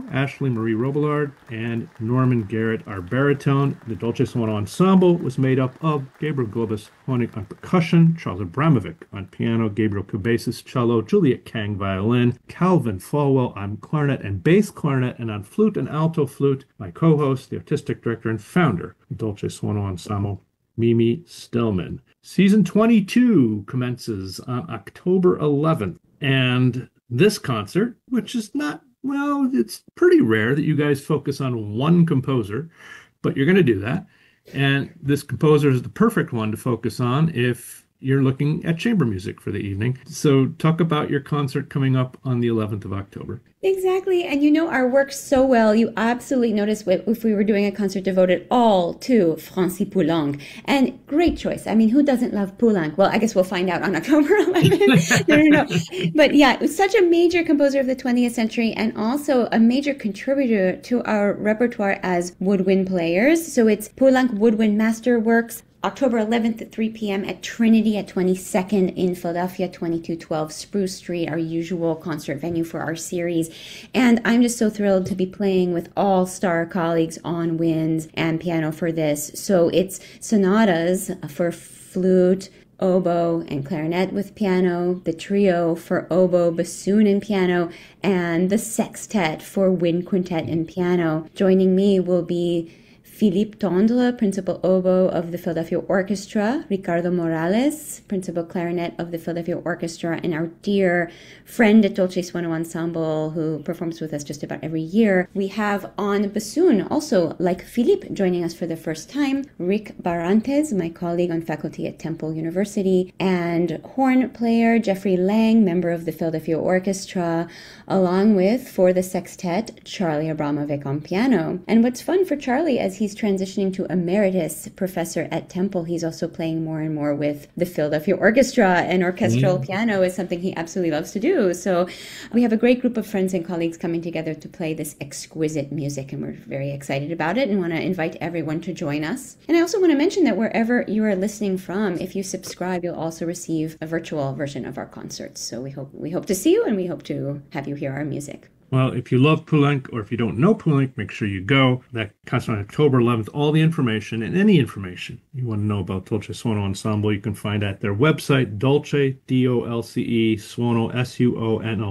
Ashley Marie Robillard, and Norman Garrett, our baritone. The Dolce Suono Ensemble was made up of Gabriel Globus Honig on percussion, Charles Abramovic on piano, Gabriel Cabezas cello, Juliet Kang violin, Calvin Falwell on clarinet and bass clarinet, and on flute and alto flute, my co-host, the artistic director and founder of Dolce Suono Ensemble, Mimi Stillman. Season 22 commences on October 11th. And this concert, which is not, well, it's pretty rare that you guys focus on one composer, but you're going to do that. And this composer is the perfect one to focus on if you're looking at chamber music for the evening. So talk about your concert coming up on the 11th of October. Exactly. And you know our work so well. You absolutely notice if we were doing a concert devoted all to Francis Poulenc. And great choice. I mean, who doesn't love Poulenc? Well, I guess we'll find out on October 11th. No. But yeah, it was such a major composer of the 20th century and also a major contributor to our repertoire as woodwind players. So it's Poulenc Woodwind Masterworks, October 11th at 3 p.m. at Trinity at 22nd in Philadelphia, 2212 Spruce Street, our usual concert venue for our series. And I'm just so thrilled to be playing with all-star colleagues on winds and piano for this. So it's sonatas for flute, oboe, and clarinet with piano, the trio for oboe, bassoon, and piano, and the sextet for wind quintet and piano. Joining me will be Philippe Tendre, principal oboe of the Philadelphia Orchestra, Ricardo Morales, principal clarinet of the Philadelphia Orchestra, and our dear friend at Dolce Suono Ensemble, who performs with us just about every year. We have on bassoon, also like Philippe, joining us for the first time, Rick Barrantes, my colleague on faculty at Temple University, and horn player Jeffrey Lang, member of the Philadelphia Orchestra, along with, for the sextet, Charlie Abramovic on piano. And what's fun for Charlie, as he's transitioning to emeritus professor at Temple, he's also playing more and more with the Philadelphia Orchestra, and orchestral piano is something he absolutely loves to do. So we have a great group of friends and colleagues coming together to play this exquisite music, and we're very excited about it and want to invite everyone to join us. And I also want to mention that wherever you are listening from, if you subscribe, you'll also receive a virtual version of our concerts. So we hope to see you, and we hope to have you hear our music. Well, if you love Poulenc, or if you don't know Poulenc, make sure you go. That concert on October 11th. All the information and any information you want to know about Dolce Suono Ensemble, you can find at their website, Dolce, D-O-L-C-E, Suono, S-U-O-N-O,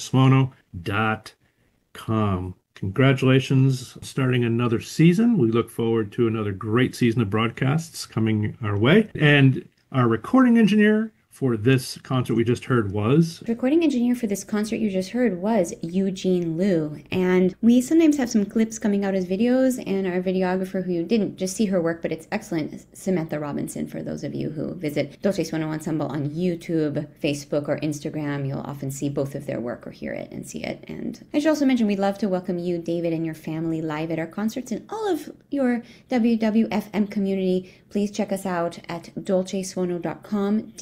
dolcesuono.com. Congratulations on starting another season. We look forward to another great season of broadcasts coming our way. And our recording engineer for this concert we just heard was? The recording engineer for this concert you just heard was Eugene Liu. And we sometimes have some clips coming out as videos, and our videographer, who you didn't just see her work, but it's excellent, Samantha Robinson, for those of you who visit Dolce Suono Ensemble on YouTube, Facebook, or Instagram. You'll often see both of their work or hear it and see it. And I should also mention we'd love to welcome you, David, and your family live at our concerts, and all of your WWFM community. Please check us out at dolcesuono.com,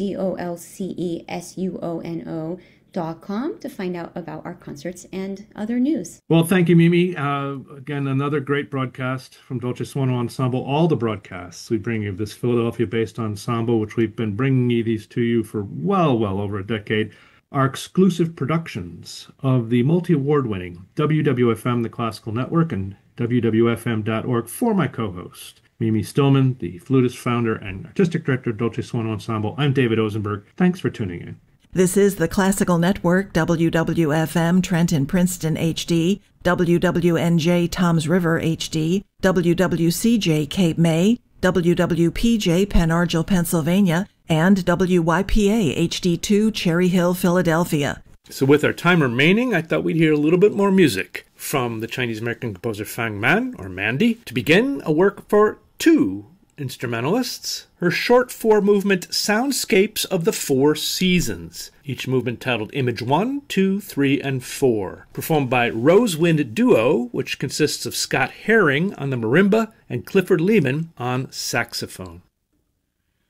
DolceSuono.com, to find out about our concerts and other news. Well, thank you, Mimi. Again, another great broadcast from Dolce Suono Ensemble. All the broadcasts we bring you, this Philadelphia-based ensemble, which we've been bringing these to you for well over a decade, are exclusive productions of the multi-award-winning WWFM, the Classical Network, and WWFM.org. For my co-host, Mimi Stillman, the flutist, founder, and artistic director of Dolce Suono Ensemble, I'm David Ozenberg. Thanks for tuning in. This is the Classical Network, WWFM Trenton Princeton HD, WWNJ Toms River HD, WWCJ Cape May, WWPJ Pen Argyl, Pennsylvania, and WYPA HD2 Cherry Hill, Philadelphia. So with our time remaining, I thought we'd hear a little bit more music from the Chinese-American composer Fang Man, or Mandy. To begin, a work for two instrumentalists, her short four-movement Soundscapes of the Four Seasons, each movement titled Image 1, 2, 3, and 4, performed by Rosewind Duo, which consists of Scott Herring on the marimba and Clifford Lehman on saxophone.